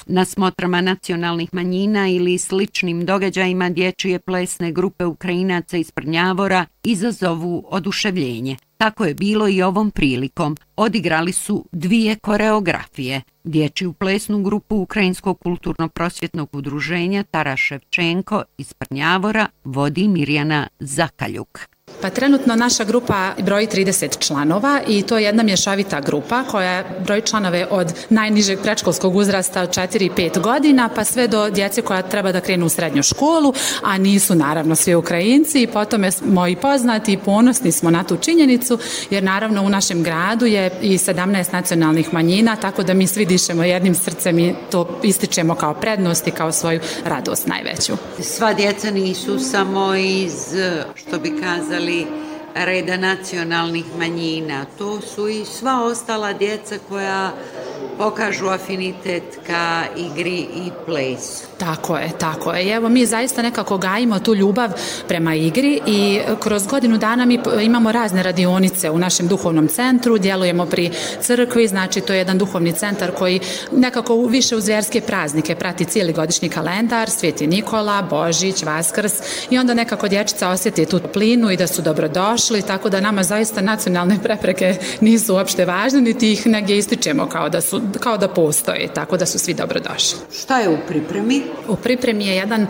Na smotrama nacionalnih manjina ili sličnim događajima dječje plesne grupe Ukrajinaca iz Prnjavora izazovu oduševljenje. Tako je bilo i ovom prilikom. Odigrali su 2 koreografije. Dječju plesnu grupu Ukrajinskog kulturno-prosvjetnog udruženja Taras Ševčenko iz Prnjavora vodi Mirjana Zakaljuk. Pa trenutno naša grupa broji 30 članova i to je jedna mješovita grupa koja broji članove od najnižeg predškolskog uzrasta od 4 i 5 godina pa sve do djece koja treba da krenu u srednju školu, a nisu naravno svi Ukrajinci i potom smo i poznati i ponosni smo na tu činjenicu jer naravno u našem gradu je i 17 nacionalnih manjina, tako da mi svi dišemo jednim srcem i to ističemo kao prednost i kao svoju radost najveću. Sva djeca nisu samo iz, što bi kazali, reda nacionalnih manjina. To su i sva ostala djeca koja pokažu afinitet ka igri i plesu. Tako je. Evo mi zaista nekako gajimo tu ljubav prema igri i kroz godinu dana mi imamo razne radionice u našem duhovnom centru, djelujemo pri crkvi, znači to je jedan duhovni centar koji nekako više uz vjerske praznike prati cijeli godišnji kalendar, Sveti Nikola, Božić, Vaskrs i onda nekako dječica osjeti tu toplinu i da su dobrodošli, tako da nama zaista nacionalne prepreke nisu uopšte važne, niti ih negdje ističemo kao da postoje, tako da su svi dobrodošli. Šta je u pripremi? U pripremi je jedan,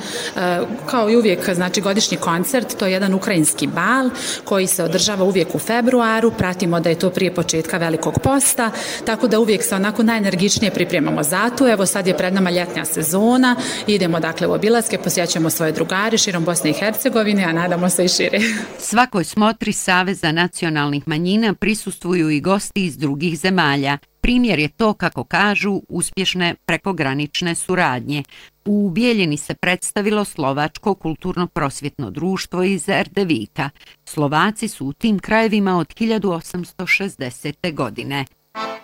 kao i uvijek, znači godišnji koncert, to je jedan ukrajinski bal koji se održava uvijek u februaru, pratimo da je to prije početka Velikog posta, tako da uvijek se onako najenergičnije pripremamo za to. Evo sad je pred nama ljetnja sezona, idemo dakle u obilaske, posjećamo svoje drugare širom Bosne i Hercegovine, a nadamo se i šire. Svakoj smotri Saveza nacionalnih manjina prisustvuju i gosti iz drugih zemalja. Primjer je to, kako kažu, uspješne prekogranične suradnje. U Bijeljini se predstavilo Slovačko kulturno-prosvjetno društvo iz Erdevika. Slovaci su u tim krajevima od 1860. godine.